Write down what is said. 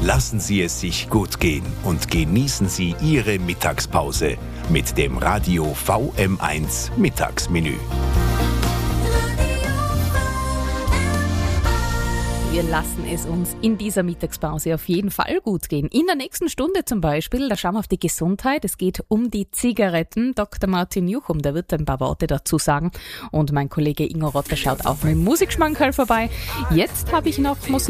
Lassen Sie es sich gut gehen und genießen Sie Ihre Mittagspause mit dem Radio VM1 Mittagsmenü. Wir lassen es uns in dieser Mittagspause auf jeden Fall gut gehen. In der nächsten Stunde zum Beispiel, da schauen wir auf die Gesundheit. Es geht um die Zigaretten. Dr. Martin Juchum, der wird ein paar Worte dazu sagen. Und mein Kollege Ingo Rotter schaut auch mit dem Musikschmankerl vorbei. Jetzt habe ich noch Musik.